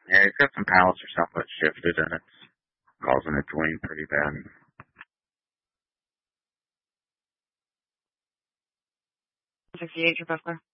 Yeah, he's got some pallets or something that shifted, and it's causing it to lean pretty bad. 68, your Buffalo.